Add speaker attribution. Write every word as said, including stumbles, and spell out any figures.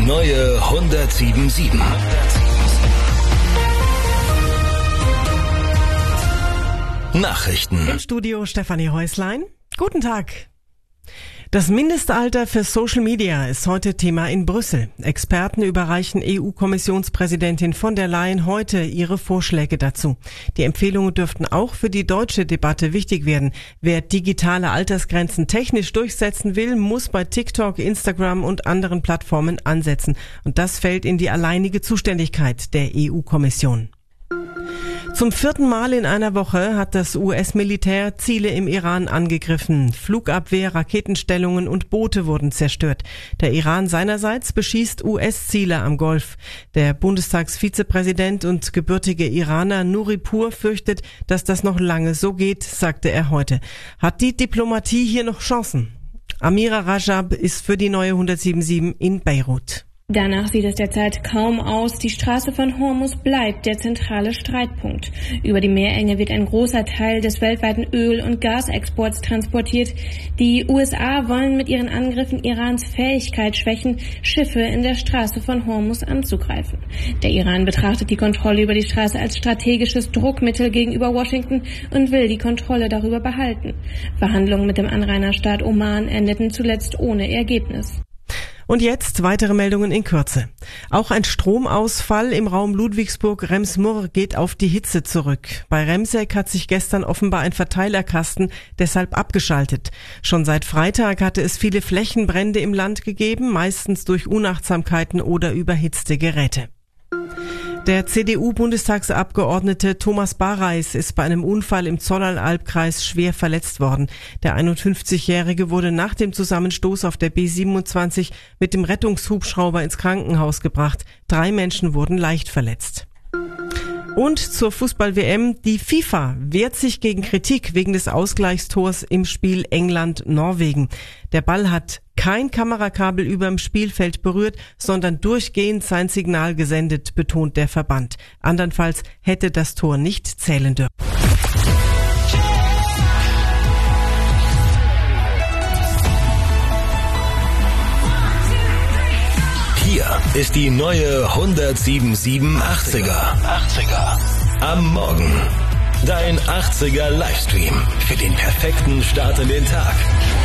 Speaker 1: neue hundertsieben Komma sieben. Nachrichten.
Speaker 2: Im Studio Stefanie Häuslein. Guten Tag. Das Mindestalter für Social Media ist heute Thema in Brüssel. Experten überreichen E U-Kommissionspräsidentin von der Leyen heute ihre Vorschläge dazu. Die Empfehlungen dürften auch für die deutsche Debatte wichtig werden. Wer digitale Altersgrenzen technisch durchsetzen will, muss bei TikTok, Instagram und anderen Plattformen ansetzen. Und das fällt in die alleinige Zuständigkeit der E U-Kommission. Zum vierten Mal in einer Woche hat das U S-Militär Ziele im Iran angegriffen. Flugabwehr, Raketenstellungen und Boote wurden zerstört. Der Iran seinerseits beschießt U S-Ziele am Golf. Der Bundestagsvizepräsident und gebürtige Iraner Nuripur fürchtet, dass das noch lange so geht, sagte er heute. Hat die Diplomatie hier noch Chancen? Amira Rajab ist für die neue hundertsieben Komma sieben in Beirut.
Speaker 3: Danach sieht es derzeit kaum aus. Die Straße von Hormuz bleibt der zentrale Streitpunkt. Über die Meerenge wird ein großer Teil des weltweiten Öl- und Gasexports transportiert. Die U S A wollen mit ihren Angriffen Irans Fähigkeit schwächen, Schiffe in der Straße von Hormuz anzugreifen. Der Iran betrachtet die Kontrolle über die Straße als strategisches Druckmittel gegenüber Washington und will die Kontrolle darüber behalten. Verhandlungen mit dem Anrainerstaat Oman endeten zuletzt ohne Ergebnis.
Speaker 2: Und jetzt weitere Meldungen in Kürze. Auch ein Stromausfall im Raum Ludwigsburg-Rems-Murr geht auf die Hitze zurück. Bei Remseck hat sich gestern offenbar ein Verteilerkasten deshalb abgeschaltet. Schon seit Freitag hatte es viele Flächenbrände im Land gegeben, meistens durch Unachtsamkeiten oder überhitzte Geräte. Der C D U-Bundestagsabgeordnete Thomas Bareis ist bei einem Unfall im Zollernalbkreis schwer verletzt worden. Der einundfünfzigjährige wurde nach dem Zusammenstoß auf der B siebenundzwanzig mit dem Rettungshubschrauber ins Krankenhaus gebracht. Drei Menschen wurden leicht verletzt. Und zur Fußball-W M. Die FIFA wehrt sich gegen Kritik wegen des Ausgleichstors im Spiel England-Norwegen. Der Ball hat kein Kamerakabel überm Spielfeld berührt, sondern durchgehend sein Signal gesendet, betont der Verband. Andernfalls hätte das Tor nicht zählen dürfen.
Speaker 1: Hier ist die neue hundertsieben Komma sieben achtziger. Am Morgen. Dein achtziger Livestream für den perfekten Start in den Tag.